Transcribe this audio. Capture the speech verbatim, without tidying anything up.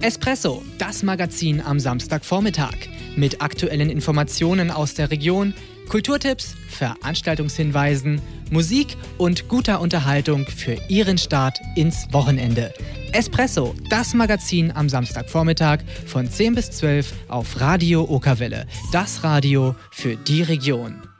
Espresso, das Magazin am Samstagvormittag. Mit aktuellen Informationen aus der Region, Kulturtipps, Veranstaltungshinweisen, Musik und guter Unterhaltung für Ihren Start ins Wochenende. Espresso, das Magazin am Samstagvormittag von zehn bis zwölf auf Radio Okerwelle. Das Radio für die Region.